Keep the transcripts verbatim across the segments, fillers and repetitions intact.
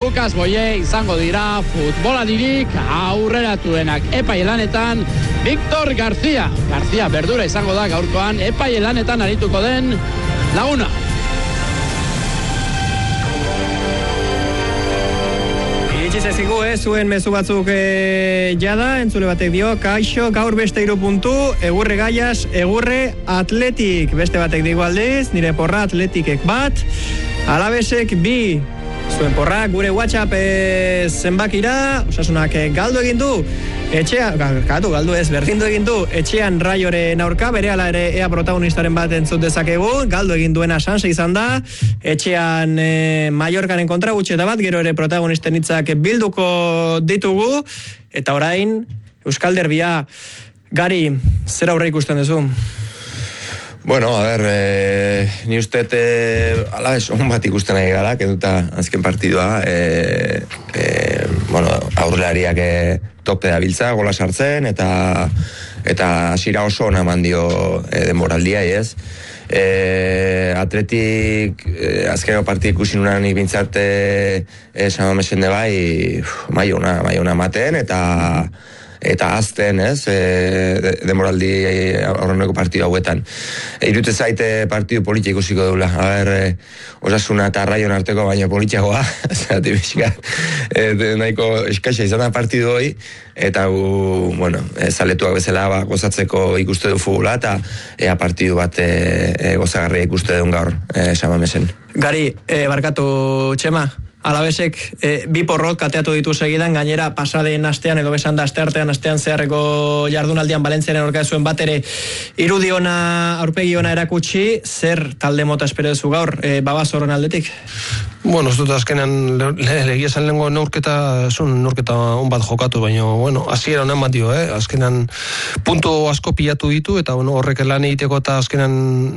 Lukas Boye izango dira futbolaririk aurreratuenak. Epai lanetan Victor García. García Berdura izango da gaurkoan epai lanetan arituko den laguna. Iritsi eh, zuen mezu batzuk eh, jada, entzule batek dio, kaixo, gaur beste hiru puntu, egurre gaias, egurre atletik. Beste batek digo aldiz, nire porra atletikek bat, alabesek bi. Zuen porra, gure WhatsApp eh, zenbakira, osasunak eh, galdu egin du, etxea, gatu, galdu ez, berdindu egin du, etxean Raioren aurka, berehala ere ea protagonistaren bat entzut dezakegu, galdu egin duena Sanse izan da, etxean e, Mallorcanen kontra gutxeta bat, gero ere protagonisten hitzak bilduko ditugu, eta orain, Euskal Derbia, Gari, zer aurre ikusten duzu? Bueno, a ver, eh, ni uste eh, alabez, on bat ikusten nahi gara, kenduta azken partidua, eh, eh, bueno, aurrelariak eh, tope da biltza, gola sartzen, eta eta hasiera oso ona eman dio eh, denboraldia, ez? Eh, atletik eh, azkeneko partida ikusi nunan ibintzat eh, eh, San Mamesen de bai, mai ona, mai ona ematen, eta eta azten, ez, e, demoraldi aurreneko partidu hauetan. E, irute zaite partidu politia ikusiko dula. A ber, e, Osasuna eta Raion arteko baina politiagoa, zati bizka, e, nahiko eskaxa izan da partidu hoi, eta gu, bueno, e, zaletuak bezala ba, gozatzeko ikuste du futbola, eta ea partidu bat e, e, gozagarria ikuste duen gaur, e, San Mamesen. Gari, e, barkatu Txema, Alabesek e, bi porrot kateatu ditu segidan, gainera pasadeen astean edo besan da asteartean astean zeharreko jardunaldian Valentziaren aurka zuen bat ere irudiona aurpegi ona erakutsi, zer talde mota espero duzu gaur, e, Babazoron aldetik? Bueno, ez dut azkenan legia esan lehenko neurketa, zun neurketa on bat jokatu, baina, bueno, hasiera honen bat dio, eh? Azkenan puntu asko pilatu ditu, eta bueno, horrek lan egiteko eta azkenan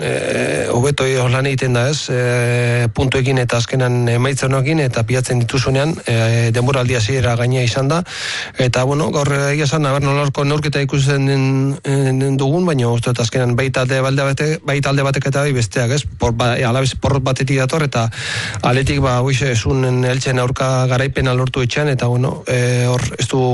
hobeto e, lan egiten da, ez? E, puntuekin eta azkenan emaitza honekin, eta pilatzen dituzunean, e, denboraldia hasiera gaina izan da, eta bueno, gaur egia esan, aber nolarko neurketa ikusten dugun, baina uste dut azkenan bai talde, batek, bai talde batek eta bai besteak, ez? Por, ba, alabez porrot batetik dator, eta aletik ba, hoize, esunen eltzen aurka garaipena lortu etxean, eta bueno, e, hor, ez du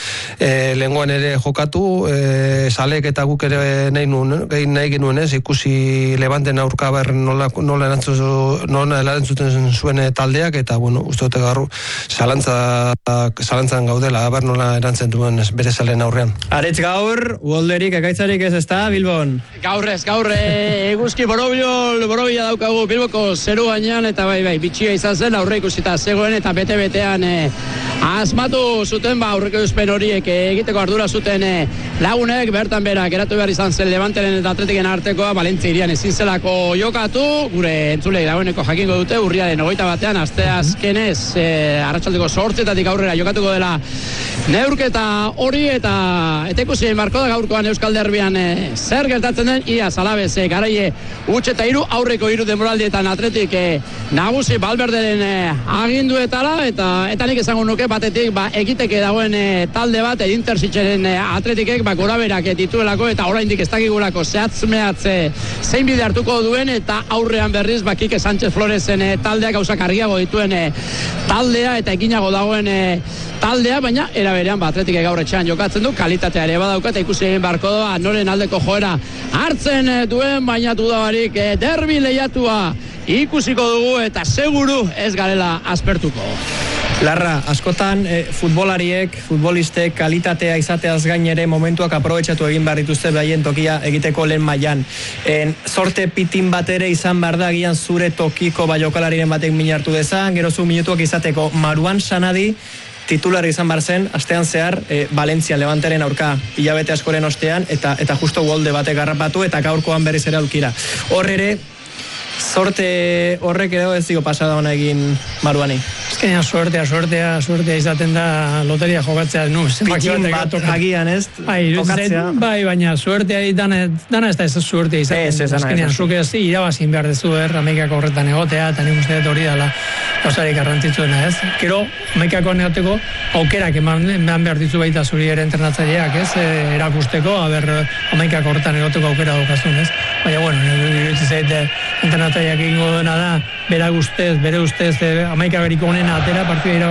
e, lenguan ere jokatu, e, salek eta guk ere nahi nuen, nahi genuen ez, ikusi Levanten aurka ber nola, nola erantzuten, nola erantzuten zuen taldeak, eta bueno, uste dute garru, zalantza, zalantzan gaudela, ber nola erantzen duen bere zalen aurrean. Aretz gaur, uolderik, ekaitzarik ez ez da, Bilbon? Gaur ez, gaur eguzki borobilo, borobila daukagu Bilboko zeru gainean, eta bai, bai, bitxia izan zen, aurre ikusita zegoen eta bete-betean eh, asmatu zuten, ba, aurreko euspen horiek eh, egiteko ardura zuten eh, lagunek, bertan bera, geratu behar izan zen Levanteren eta Atletiken artekoa, Valentzia irian ezin zelako jokatu, gure entzulei dagoeneko jakingo dute, urriaren hogeita batean, aste azkenez, eh, arratsaldeko zortzetatik aurrera jokatuko dela neurketa hori, eta eta ikusien barko da gaurkoan Euskal Derbian eh, zer gertatzen den, ia Alabez eh, garaie huts eta hiru aurreko hiru denboraldietan Atletik eh, nagusi Valverderen eh, aginduetara, eta eta nik esango nuke batetik ba, egiteke dagoen eh, talde bat Intersitzeren eh, Atletikek ba, goraberak eh, dituelako, eta oraindik ez dakigulako zehatz mehatz eh, zein bide hartuko duen, eta aurrean berriz ba, Kike Sánchez Florezen eh, taldeak gauzak argiago dituen eh, taldea, eta ekinago dagoen eh, taldea, baina era berean ba, Atletikek gaur etxean jokatzen du, kalitatea ere badauka, eta ikusi egin barko doa noren aldeko joera hartzen eh, duen, baina dudabarik eh, derbi lehiatua ikusiko dugu, eta seguru ez garela aspertuko. Larra, askotan eh, futbolariek, futbolistek kalitatea izateaz gain ere momentuak aprobetxatu egin behar dituzte behaien tokia egiteko lehen mailan. En, sorte pitin bat ere izan behar da agian zure tokiko bai jokalariren batek min hartu dezan, gero zu minutuak izateko. Maruan Sanadi titular izan bar zen, astean zehar e, Valentzia Levanteren aurka hilabete askoren ostean, eta eta justo golde batek garrapatu, eta gaurkoan berriz ere aukira. Hor ere, sorte horrek edo ez digo pasada hona egin Maruani. Azkenean suertea, suertea, suertea izaten da loteria jokatzea, no? Pitin bat agian ez, bai, tokatzea. Bai, baina suertea dana, dana ez da ez suertea izaten. Ez, ez, azkenean, zuke ez irabazin behar dezu, er, amaikako horretan egotea, eta nik uste dut hori dela gauzarik garrantzitsuena, ez? Gero, amaikako negoteko aukerak eman, eman behar ditzu baita zuri ere entrenatzaileak, ez? E, erakusteko, haber, amaikako horretan egoteko aukera daukazun, ez? Baina, bueno, iritsi zaite entrenatzaileak egingo duena da, bera ustez, bere ustez, amaika beriko honena atera partida